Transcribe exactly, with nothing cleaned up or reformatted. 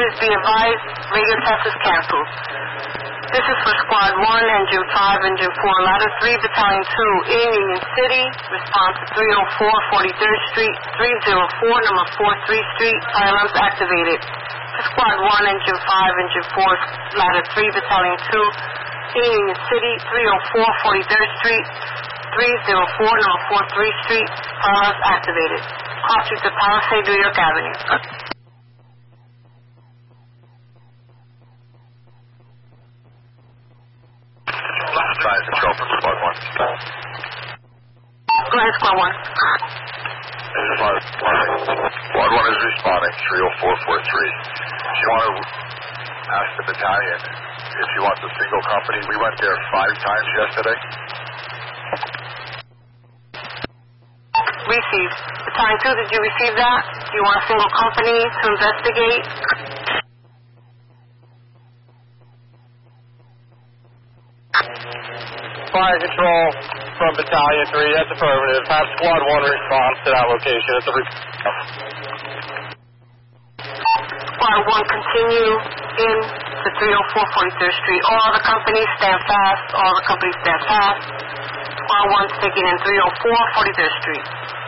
Please be advised, radio test is canceled. This is for Squad one, Engine five, Engine four, Ladder three, Battalion two, in Union City. Response to three oh four forty-third Street, three oh four, number forty-third Street. Fire alarms activated. For Squad one, Engine five, Engine four, Ladder three, Battalion two, in Union City, three oh four forty-third Street, three oh four, number forty-third Street. Fire alarms activated. Crossing to Palisade, New York Avenue. Try and control from Squad one. Go ahead, Squad one. Squad one is responding, three oh four forty-three. If you want to ask the battalion if you want the single company, we went there five times yesterday. Received. Battalion two, did you receive that? Do you want a single company to investigate? Fire control from Battalion three, that's affirmative. Have Squad one response to that location. It's a re- Squad one, continue in to three oh four forty-third Street. All the companies stand fast. All the companies stand fast. Squad one's taking in three oh four forty-third Street.